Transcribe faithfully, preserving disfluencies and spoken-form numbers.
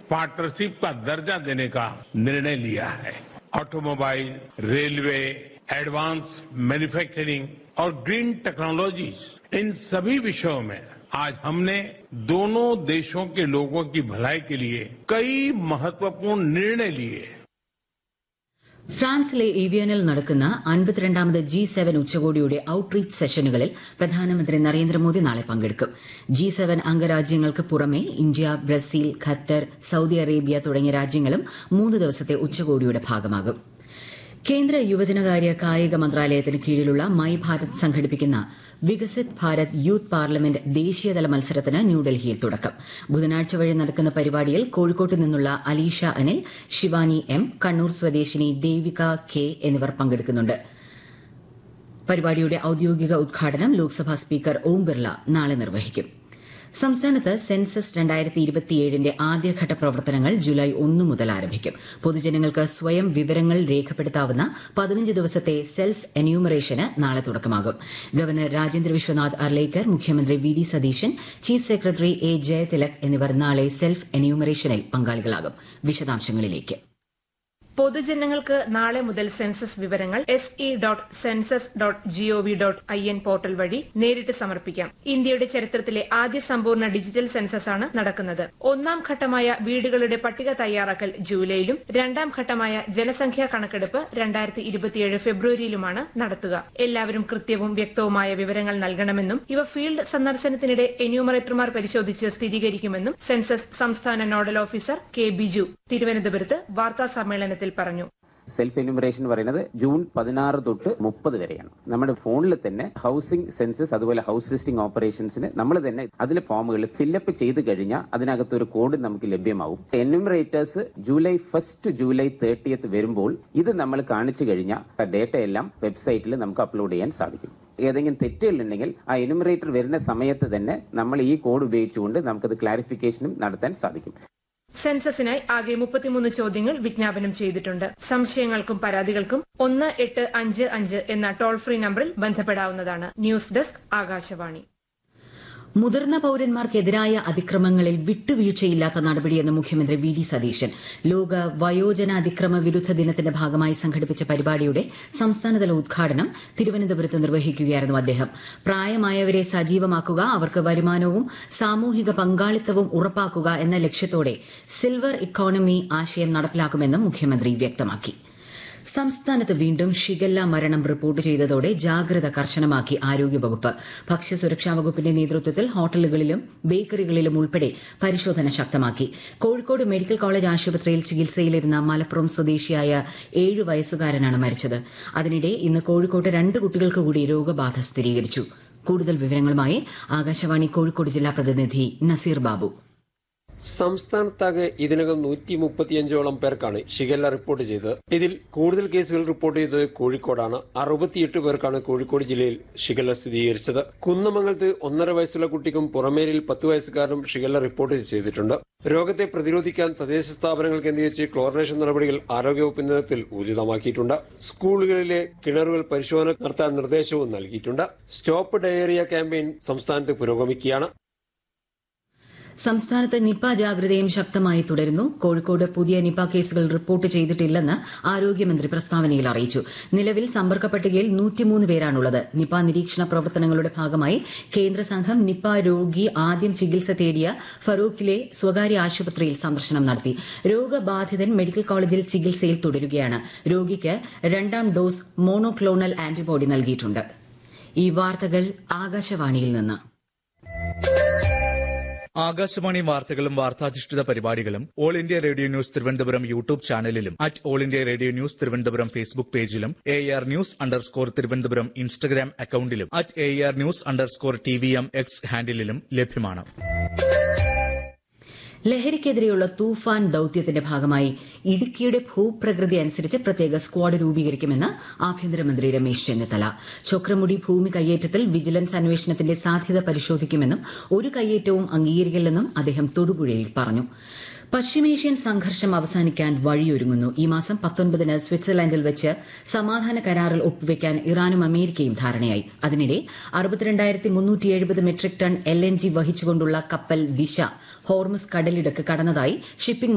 Partnership का दर्जा देने का निर्णय लिया है। ऑटोमोबाइल, रेलवे, एडवांस मैन्युफैक्चरिंग और ग्रीन टेक्नोलॉजीज, इन सभी विषयों में आज हमने दोनों देशों के लोगों की भलाई के लिए कई महत्वपूर्ण निर्णय लिए। ഫ്രാൻസിലെ ഏവിയനിൽ നടക്കുന്ന അൻപത്തിരണ്ടാമത് ജി സെവൻ ഉച്ചകോടിയുടെ ഔട്ട്റീച്ച് സെഷനുകളിൽ പ്രധാനമന്ത്രി നരേന്ദ്രമോദി നാളെ പങ്കെടുക്കും. ജി സെവൻ അംഗരാജ്യങ്ങൾക്ക് പുറമെ India, Brazil, Qatar, Saudi Arabia തുടങ്ങിയ രാജ്യങ്ങളും മൂന്ന് ദിവസത്തെ ഉച്ചകോടിയുടെ ഭാഗമാകും. കേന്ദ്ര യുവജനകാര്യ കായിക മന്ത്രാലയത്തിന് കീഴിലുള്ള മൈ ഭാരത് സംഘടിപ്പിക്കുന്ന വികസിത് ഭാരത് യൂത്ത് പാർലമെന്റ് ദേശീയതല മത്സരത്തിന് ന്യൂഡൽഹിയിൽ തുടക്കം. ബുധനാഴ്ച വഴി നടക്കുന്ന പരിപാടിയിൽ കോഴിക്കോട്ട് നിന്നുള്ള അലീഷ അനിൽ, ശിവാനി എം, കണ്ണൂർ സ്വദേശിനി ദേവിക കെ എന്നിവർ പങ്കെടുക്കുന്നുണ്ട്. പരിപാടിയുടെ ഔദ്യോഗിക ഉദ്ഘാടനം ലോക്സഭാ സ്പീക്കർ ഓം ബിർള നാളെ നിർവഹിക്കും. സംസ്ഥാനത്ത് സെൻസസ് രണ്ടായിരത്തി ഇരുപത്തിയേഴിന്റെ ആദ്യഘട്ട പ്രവർത്തനങ്ങൾ ജൂലൈ ഒന്ന് മുതൽ ആരംഭിക്കും. പൊതുജനങ്ങൾക്ക് സ്വയം വിവരങ്ങൾ രേഖപ്പെടുത്താവുന്ന പതിനഞ്ച് ദിവസത്തെ സെൽഫ് എന്യൂമറേഷന് നാളെ തുടക്കമാകും. ഗവർണർ രാജേന്ദ്ര വിശ്വനാഥ് അർലേക്കർ, മുഖ്യമന്ത്രി V D Satheesan, chief secretary A Jayathilak എന്നിവർ നാളെ സെൽഫ് എന്യൂമറേഷനിൽ പങ്കാളികളാകും. വിശദാംശങ്ങളിലേക്ക്. പൊതുജനങ്ങൾക്ക് നാളെ മുതൽ സെൻസസ് വിവരങ്ങൾ S E dot census dot G O V dot I N portal വഴി നേരിട്ട് സമർപ്പിക്കാം. ഇന്ത്യയുടെ ചരിത്രത്തിലെ ആദ്യ സമ്പൂർണ്ണ ഡിജിറ്റൽ സെൻസസ് ആണ് നടക്കുന്നത്. ഒന്നാം ഘട്ടമായ വീടുകളുടെ പട്ടിക തയ്യാറാക്കൽ ജൂലൈയിലും രണ്ടാം ഘട്ടമായ ജനസംഖ്യാ കണക്കെടുപ്പ് രണ്ടായിരത്തി ഇരുപത്തിയേഴ് ഫെബ്രുവരിയിലുമാണ് നടത്തുക. എല്ലാവരും കൃത്യവും വ്യക്തവുമായ വിവരങ്ങൾ നൽകണമെന്നും ഇവ ഫീൽഡ് സന്ദർശനത്തിനിടെ എന്യൂമറേറ്റർമാർ പരിശോധിച്ച് സ്ഥിരീകരിക്കുമെന്നും സെൻസസ് സംസ്ഥാന നോഡൽ ഓഫീസർ കെ ബിജു തിരുവനന്തപുരത്ത് വാർത്താ സമ്മേളനത്തിൽ പറഞ്ഞു. സെൽഫ് എന്യൂമറേഷൻ പറയുന്നത് ജൂൺ പതിനാറ് തൊട്ട് മുപ്പത് വരെയാണ്. നമ്മുടെ ഫോണിൽ തന്നെ ഹൌസിംഗ് സെൻസസ് അതുപോലെ ഹൌസ് ലിസ്റ്റിംഗ് ഓപ്പറേഷൻസിന് നമ്മൾ തന്നെ അതിലെ ഫോമുകൾ ഫില്ലപ്പ് ചെയ്ത് കഴിഞ്ഞാൽ അതിനകത്ത് ഒരു കോഡ് നമുക്ക് ലഭ്യമാവും. Enumerators July first July thirtieth വരുമ്പോൾ ഇത് നമ്മൾ കാണിച്ചു കഴിഞ്ഞാൽ ഡേറ്റ എല്ലാം വെബ്സൈറ്റിൽ നമുക്ക് അപ്ലോഡ് ചെയ്യാൻ സാധിക്കും. ഏതെങ്കിലും തെറ്റുകൾ ഉണ്ടെങ്കിൽ ആ എന്യൂമറേറ്റർ വരുന്ന സമയത്ത് തന്നെ നമ്മൾ ഈ കോഡ് ഉപയോഗിച്ചുകൊണ്ട് നമുക്കത് ക്ലാരിഫിക്കേഷനും നടത്താൻ സാധിക്കും. സെൻസസിനായി ആകെ മുപ്പത്തിമൂന്ന് ചോദ്യങ്ങൾ വിജ്ഞാപനം ചെയ്തിട്ടുണ്ട്. സംശയങ്ങൾക്കും പരാതികൾക്കും ഒന്ന് എട്ട് അഞ്ച് അഞ്ച് എന്ന ടോൾ ഫ്രീ നമ്പറിൽ ബന്ധപ്പെടാവുന്നതാണ്. News desk, Akashvani. മുതിർന്ന പൌരന്മാർക്കെതിരായ അതിക്രമങ്ങളിൽ വിട്ടുവീഴ്ചയില്ലാത്ത നടപടിയെന്ന് മുഖ്യമന്ത്രി വി ഡി സതീശൻ. ലോക വയോജന അതിക്രമ വിരുദ്ധ ദിനത്തിന്റെ ഭാഗമായി സംഘടിപ്പിച്ച പരിപാടിയുടെ സംസ്ഥാനതല ഉദ്ഘാടനം തിരുവനന്തപുരത്ത് നിർവഹിക്കുകയായിരുന്നു അദ്ദേഹം. പ്രായമായവരെ സജീവമാക്കുക, അവർക്ക് വരുമാനവും സാമൂഹിക പങ്കാളിത്തവും ഉറപ്പാക്കുക എന്ന ലക്ഷ്യത്തോടെ സിൽവർ ഇക്കോണമി ആശയം നടപ്പിലാക്കുമെന്നും മുഖ്യമന്ത്രി വ്യക്തമാക്കി. സംസ്ഥാനത്ത് വീണ്ടും ഷിഗല്ല മരണം റിപ്പോർട്ട് ചെയ്തതോടെ ജാഗ്രത കർശനമാക്കി ആരോഗ്യവകുപ്പ്. ഭക്ഷ്യസുരക്ഷാ വകുപ്പിന്റെ നേതൃത്വത്തിൽ ഹോട്ടലുകളിലും ബേക്കറികളിലും ഉൾപ്പെടെ പരിശോധന ശക്തമാക്കി. കോഴിക്കോട് മെഡിക്കൽ കോളേജ് ആശുപത്രിയിൽ ചികിത്സയിലിരുന്ന മലപ്പുറം സ്വദേശിയായ ഏഴു വയസ്സുകാരനാണ് മരിച്ചത്. അതിനിടെ ഇന്ന് കോഴിക്കോട്ട് രണ്ട് കുട്ടികൾക്ക് കൂടി രോഗബാധ സ്ഥിരീകരിച്ചു. കൂടുതൽ വിവരങ്ങളുമായി ആകാശവാണി കോഴിക്കോട് ജില്ലാ പ്രതിനിധി നസീർ ബാബു. സംസ്ഥാനത്താകെ ഇതിനകം നൂറ്റി മുപ്പത്തിയഞ്ചോളം പേർക്കാണ് ഷിഗല്ല റിപ്പോർട്ട് ചെയ്തത്. ഇതിൽ കൂടുതൽ കേസുകൾ റിപ്പോർട്ട് ചെയ്തത് കോഴിക്കോടാണ്. അറുപത്തിയെട്ട് പേർക്കാണ് കോഴിക്കോട് ജില്ലയിൽ ഷിഗല്ല സ്ഥിരീകരിച്ചത്. കുന്നമംഗലത്ത് ഒന്നര വയസ്സുള്ള കുട്ടിക്കും പുറമേരിൽ പത്ത് വയസ്സുകാരനും ഷിഗല്ല റിപ്പോർട്ട് ചെയ്തിട്ടുണ്ട്. രോഗത്തെ പ്രതിരോധിക്കാൻ തദ്ദേശ സ്ഥാപനങ്ങൾ കേന്ദ്രീകരിച്ച് ക്ലോറിനേഷൻ നടപടികൾ ആരോഗ്യവകുപ്പിന്റെ നേതൃത്വത്തിൽ ഊർജിതമാക്കിയിട്ടുണ്ട്. സ്കൂളുകളിലെ കിണറുകൾ പരിശോധന നടത്താൻ നിർദ്ദേശവും നൽകിയിട്ടുണ്ട്. സ്റ്റോപ്പ് ഡയേറിയ ക്യാമ്പയിൻ സംസ്ഥാനത്ത് പുരോഗമിക്കുകയാണ്. സംസ്ഥാനത്ത് നിപ ജാഗ്രതയും ശക്തമായി തുടരുന്നു. കോഴിക്കോട് പുതിയ നിപ കേസുകൾ റിപ്പോർട്ട് ചെയ്തിട്ടില്ലെന്ന് ആരോഗ്യമന്ത്രി പ്രസ്താവനയിൽ അറിയിച്ചു. നിലവിൽ സമ്പർക്ക പട്ടികയിൽ നൂറ്റിമൂന്ന് പേരാണുള്ളത്. നിപ നിരീക്ഷണ പ്രവർത്തനങ്ങളുടെ ഭാഗമായി കേന്ദ്ര സംഘം നിപ രോഗി ആദ്യം ചികിത്സ തേടിയ ഫറൂഖിലെ സ്വകാര്യ ആശുപത്രിയിൽ സന്ദർശനം നടത്തി. രോഗബാധിതൻ മെഡിക്കൽ കോളേജിൽ ചികിത്സയിൽ തുടരുകയാണ്. രോഗിക്ക് രണ്ടാം ഡോസ് മോണോക്ലോണൽ ആന്റിബോഡി നൽകിയിട്ടുണ്ട്. ഈ വാർത്തകൾ ആകാശവാണിയിൽ നിന്ന്. ആകാശവാണി വാർത്തകളും വാർത്താധിഷ്ഠിത പരിപാടികളും all India radio news Thiruvananthapuram YouTube ചാനലിലും at all India radio news Thiruvananthapuram Facebook പേജിലും A R news underscore Thiruvananthapuram Instagram അക്കൌണ്ടിലും at A R news underscore T V M X ഹാൻഡിലും ലഭ്യമാണ്. ലഹരിക്കെതിരെയുള്ള തൂഫാൻ ദൌത്യത്തിന്റെ ഭാഗമായി ഇടുക്കിയുടെ ഭൂപ്രകൃതി അനുസരിച്ച് പ്രത്യേക സ്ക്വാഡ് രൂപീകരിക്കുമെന്ന് ആഭ്യന്തരമന്ത്രി രമേശ് ചെന്നിത്തല. ചൊക്രമുടി ഭൂമി കയ്യേറ്റത്തിൽ വിജിലൻസ് അന്വേഷണത്തിന്റെ സാധ്യത പരിശോധിക്കുമെന്നും ഒരു കയ്യേറ്റവും അംഗീകരിക്കില്ലെന്നും അദ്ദേഹം തൊടുപുഴയിൽ പറഞ്ഞു. പശ്ചിമേഷ്യൻ സംഘർഷം അവസാനിക്കാൻ വഴിയൊരുങ്ങുന്നു. ഈ മാസം പത്തൊൻപതിന് സ്വിറ്റ്സർലൻഡിൽ വെച്ച് സമാധാന കരാറിൽ ഒപ്പുവെക്കാൻ ഇറാനും അമേരിക്കയും ധാരണയായി. അതിനിടെ അറുപത്തിരണ്ടായിരത്തി മുന്നൂറ്റി എഴുപത് metric ton L N G വഹിച്ചുകൊണ്ടുള്ള കപ്പൽ ദിശ ഹോർമുസ് കടലിടുക്ക് കടന്നതായി ഷിപ്പിംഗ്